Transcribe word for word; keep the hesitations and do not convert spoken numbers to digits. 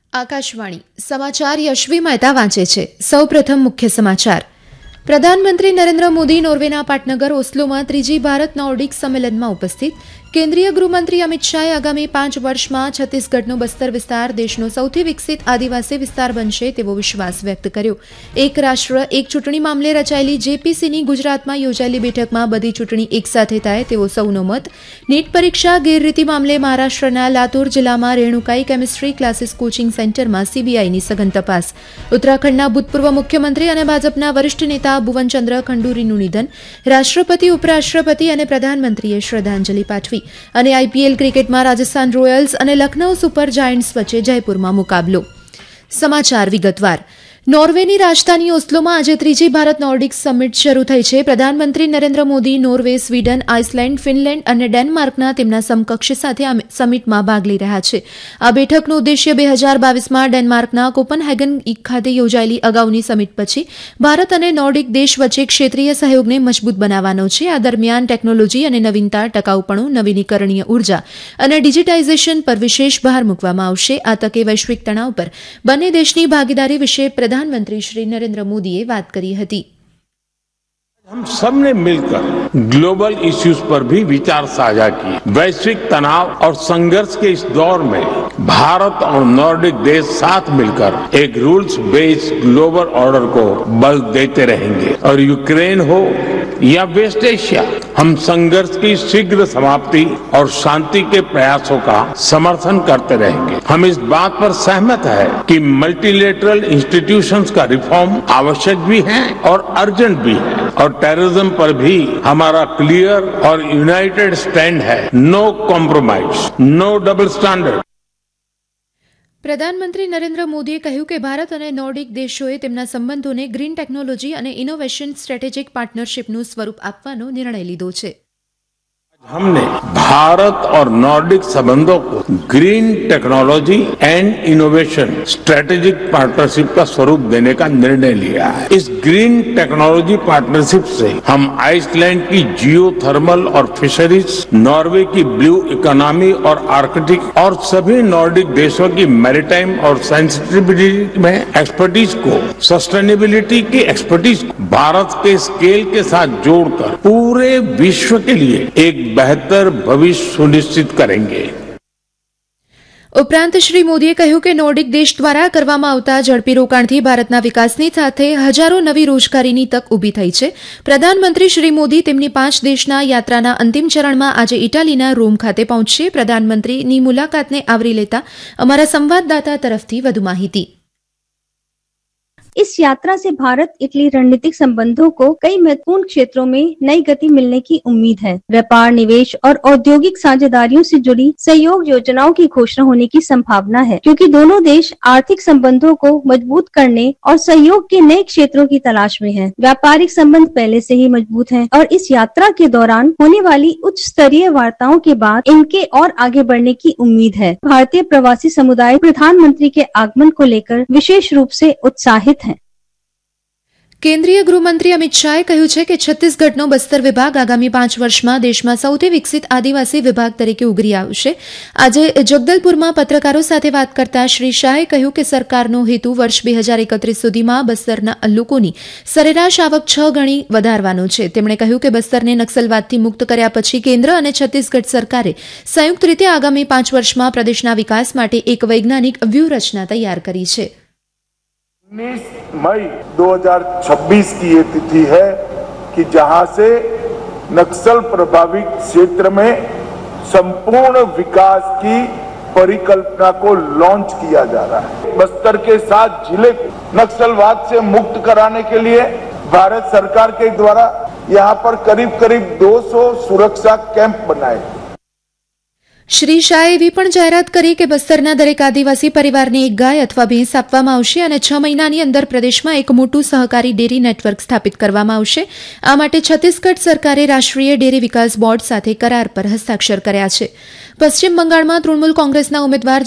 આકાશવાણી સમાચાર યશવી મહેતા વાંચે છે. સૌપ્રથમ મુખ્ય સમાચાર. પ્રધાનમંત્રી નરેન્દ્ર મોદી નોર્વેના પાટનગર ઓસ્લોમાં ત્રીજી ભારત નોર્ડિક સંમેલનમાં ઉપસ્થિત. કેન્દ્રીય ગૃહમંત્રી અમિત શાહે આગામી પાંચ વર્ષમાં છત્તીસગઢનો બસ્તર વિસ્તાર દેશનો સૌથી વિકસિત આદિવાસી વિસ્તાર બનશે તેવો વિશ્વાસ વ્યક્ત કર્યો. એક રાષ્ટ્ર એક ચૂંટણી મામલે રચાયેલી જેપીસીની ગુજરાતમાં યોજાયેલી બેઠકમાં બધી ચૂંટણી એકસાથે થાય તેવો સૌનો મત. નીટ પરીક્ષા ગેરરીતિ મામલે મહારાષ્ટ્રના લાતુર જિલ્લામાં રેણુકાઈ કેમિસ્ટ્રી ક્લાસીસ કોચિંગ સેન્ટરમાં સીબીઆઈની સઘન તપાસ. ઉત્તરાખંડના ભૂતપૂર્વ મુખ્યમંત્રી અને ભાજપના વરિષ્ઠ નેતા ભુવનચંદ્ર ખંડુરીનું નિધન. રાષ્ટ્રપતિ ઉપરાષ્ટ્રપતિ અને પ્રધાનમંત્રીએ શ્રદ્ધાંજલિ પાઠવી. અને આઈપીએલ ક્રિકેટમાં રાજસ્થાન રોયલ્સ અને લખનઉ સુપર જાયન્ટ્સ વચ્ચે જયપુરમાં મુકાબલો. સમાચાર વિગતવાર. નોર્વેની રાજધાની ઓસ્લોમાં આજે ત્રીજી ભારત નોર્ડિક સમિટ શરૂ થઈ છે. પ્રધાનમંત્રી Narendra Modi Norway, Sweden, Iceland, Finland અને ડેનમાર્કના તેમના સમકક્ષ સાથે આ સમિટમાં ભાગ લઈ રહ્યા છે. આ બેઠકનો ઉદ્દેશ્ય બે હજાર બાવીસમાં ડેનમાર્કના કોપનહેગન ખાતે યોજાયેલી અગાઉની સમિટ પછી ભારત અને નોર્ડિક દેશ વચ્ચે ક્ષેત્રીય સહયોગને મજબૂત બનાવવાનો છે. આ દરમિયાન ટેકનોલોજી અને નવીનતા, ટકાઉપણું, નવીનીકરણીય ઉર્જા અને ડિજિટાઇઝેશન પર વિશેષ ભાર મૂકવામાં આવશે. આ તકે વૈશ્વિક તણાવ પર બંને દેશની ભાગીદારી વિશે प्रधानमंत्री श्री नरेंद्र मोदी बात करी હતી. हम सब ने मिलकर ग्लोबल इश्यूज पर भी विचार साझा किए. वैश्विक तनाव और संघर्ष के इस दौर में भारत और नॉर्डिक देश साथ मिलकर एक रूल्स बेस्ड ग्लोबल ऑर्डर को बल देते रहेंगे. और यूक्रेन हो या वेस्ट एशिया, हम संघर्ष की शीघ्र समाप्ति और शांति के प्रयासों का समर्थन करते रहेंगे. हम इस बात पर सहमत है कि मल्टीलेटरल इंस्टीट्यूशंस का रिफॉर्म आवश्यक भी है और अर्जेंट भी है. और टेररिज्म पर भी हमारा क्लियर और यूनाइटेड स्टैंड है. No compromise, no double standard. પ્રધાનમંત્રી નરેન્દ્ર મોદીએ કહ્યું કે ભારત અને નોર્ડિક દેશોએ તેમના સંબંધોને ગ્રીન ટેકનોલોજી અને ઇનોવેશન સ્ટ્રેટેજિક પાર્ટનરશિપનું સ્વરૂપ આપવાનો નિર્ણય લીધો છે. हमने भारत और नॉर्डिक संबंधों को green technology and innovation strategic partnership का स्वरूप देने का निर्णय लिया है. इस ग्रीन टेक्नोलॉजी पार्टनरशिप से हम आइसलैंड की जियो थर्मल और फिशरीज, नॉर्वे की ब्लू इकोनॉमी और आर्कटिक और सभी नॉर्डिक देशों की मैरीटाइम और सेंसिटिविटी में एक्सपर्टीज को, सस्टेनेबिलिटी की एक्सपर्टीज को भारत के स्केल के साथ जोड़कर पूरे विश्व के लिए एक बेहतर भविष्य सुनिश्चित करेंगे. ઉપરાંત શ્રી મોદીએ કહ્યું કે નોર્ડિક દેશ દ્વારા કરવામાં આવતા ઝડપી રોકાણથી ભારતના વિકાસની સાથે હજારો નવી રોજગારીની તક ઊભી થઈ છે. પ્રધાનમંત્રી શ્રી મોદી તેમની પાંચ દેશના યાત્રાના અંતિમ ચરણમાં આજે ઇટાલીના રોમ ખાતે પહોંચશે. પ્રધાનમંત્રીની મુલાકાતને આવરી લેતા અમારા સંવાદદાતા તરફથી વધુ માહિતી. इस यात्रा से भारत इटली रणनीतिक संबंधों को कई महत्वपूर्ण क्षेत्रों में नई गति मिलने की उम्मीद है. व्यापार, निवेश और औद्योगिक साझेदारियों से जुड़ी सहयोग योजनाओं की घोषणा होने की संभावना है, क्योंकि दोनों देश आर्थिक संबंधों को मजबूत करने और सहयोग के नए क्षेत्रों की तलाश में हैं. व्यापारिक संबंध पहले से ही मजबूत हैं और इस यात्रा के दौरान होने वाली उच्च स्तरीय वार्ताओं के बाद इनके और आगे बढ़ने की उम्मीद है. भारतीय प्रवासी समुदाय प्रधानमंत्री के आगमन को लेकर विशेष रूप से उत्साहित है. કેન્દ્રીય ગૃહમંત્રી અમિત શાહે કહ્યું છે કે છત્તીસગઢનો બસ્તર વિભાગ આગામી પાંચ વર્ષમાં દેશમાં સૌથી વિકસિત આદિવાસી વિભાગ તરીકે ઉભરી આવશે. આજે જગદલપુરમાં પત્રકારો સાથે વાત કરતા શ્રી શાહે કહ્યું કે સરકારનો હેતુ વર્ષ બે હજાર એકત્રીસ સુધીમાં બસ્તરના લોકોની સરેરાશ આવક છ ગણી વધારવાનો છે. તેમણે કહ્યું કે બસ્તરને નક્સલવાદથી મુક્ત કર્યા પછી કેન્દ્ર અને છત્તીસગઢ સરકારે સંયુક્ત રીતે આગામી પાંચ વર્ષમાં પ્રદેશના વિકાસ માટે એક વૈજ્ઞાનિક વ્યૂહરચના તૈયાર કરી છે. उन्नीस मई दो हज़ार छब्बीस की ये तिथि है कि जहां से नक्सल प्रभावित क्षेत्र में संपूर्ण विकास की परिकल्पना को लॉन्च किया जा रहा है. बस्तर के साथ जिले को नक्सलवाद से मुक्त कराने के लिए भारत सरकार के द्वारा यहाँ पर करीब करीब दो सौ सुरक्षा कैंप बनाए. શ્રી શાહે એવી પણ જાહેરાત કરી કે બસ્તરના દરેક આદિવાસી પરિવારને એક ગાય અથવા ભેંસ આપવામાં આવશે અને છ મહિનાની અંદર પ્રદેશમાં એક મોટું સહકારી ડેરી નેટવર્ક સ્થાપિત કરવામાં આવશે. આ માટે છત્તીસગઢ સરકારે રાષ્ટ્રીય ડેરી વિકાસ બોર્ડ સાથે કરાર પર હસ્તાક્ષર કર્યા છે. પશ્ચિમ બંગાળમાં તૃણમૂલ કોંગ્રેસના ઉમેદવાર